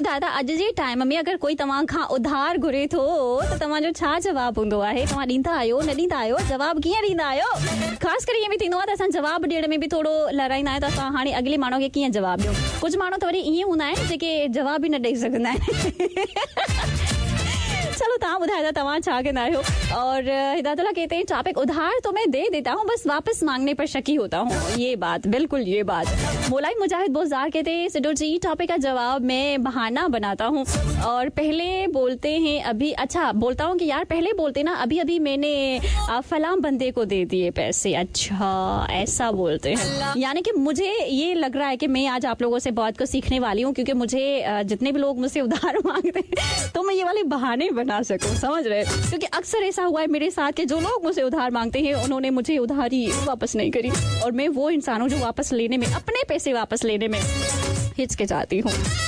ॿुधायो अॼु जे टाइम में अगरि कोई तव्हां खां उधार घुरे थो त तव्हांजो छा जवाबु हूंदो आहे? तव्हां ॾींदा आहियो, न ॾींदा आहियो? जवाबु कीअं ॾींदा आहियो? ख़ासि करे ईअं बि थींदो आहे त असां जवाबु ॾियण में बि थोरो लड़ाईंदा आहियूं त असां हाणे अॻिले माण्हू खे कीअं जवाबु ॾियूं। कुझु माण्हू त वरी ईअं हूंदा आहिनि जेके जवाबु बि न ॾेई सघंदा आहिनि। चलो तव्हां ॿुधायो तव्हां छा कंदा आहियो। और हिदायतुल्लाह कहते हैं टॉपिक उधार तो मैं दे देता हूँ, बस वापस मांगने पर शकी होता हूँ। ये बात, बिल्कुल ये बात। मौलाई मुजाहिद बोजार कहते हैं सिडो जी टॉपिक का जवाब मैं बहाना बनाता हूँ और पहले बोलते हैं अभी, अच्छा बोलता हूँ कि यार पहले बोलते ना अभी अभी मैंने फलां बंदे को दे दिए पैसे। अच्छा ऐसा बोलते हैं, यानी कि मुझे ये लग रहा है कि मैं आज आप लोगों से बहुत कुछ सीखने वाली हूँ, क्योंकि मुझे जितने भी लोग मुझसे उधार मांगते हैं तो मैं ये वाले बहाने बना सकूं, समझ रहे? क्योंकि अक्सर ऐसा हुआ है मेरे साथ कि जो लोग मुझसे उधार मांगते हैं उन्होंने मुझे उधारी वापस नहीं करी, और मैं वो इंसान हूँ जो वापस लेने में, अपने पैसे वापस लेने में हिचकिचाती हूँ।